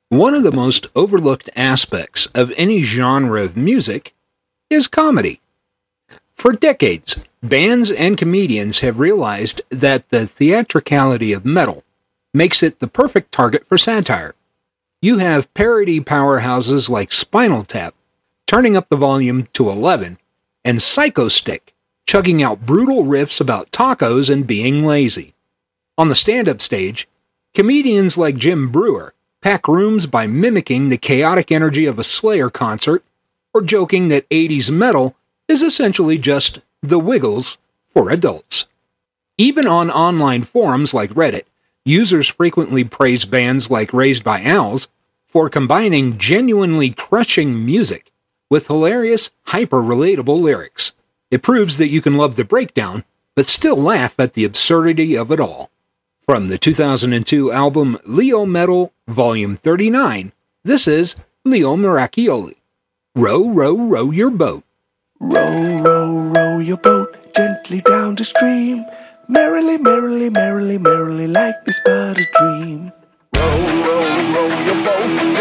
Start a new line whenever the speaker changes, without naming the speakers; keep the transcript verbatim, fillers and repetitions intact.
One of the most overlooked aspects of any genre of music is comedy. For decades, bands and comedians have realized that the theatricality of metal makes it the perfect target for satire. You have parody powerhouses like Spinal Tap turning up the volume to eleven, and Psycho Stick chugging out brutal riffs about tacos and being lazy. On the stand-up stage, comedians like Jim Breuer pack rooms by mimicking the chaotic energy of a Slayer concert or joking that eighties metal is essentially just the Wiggles for adults. Even on online forums like Reddit, users frequently praise bands like Raised by Owls for combining genuinely crushing music with hilarious, hyper-relatable lyrics. It proves that you can love the breakdown, but still laugh at the absurdity of it all. From the two thousand two album Leo Metal Volume thirty-nine, this is Leo Miracchioli. Row, row, row your boat.
Row, row, row your boat gently down the stream. Merrily, merrily, merrily, merrily, like this but a dream. Row, row, row your boat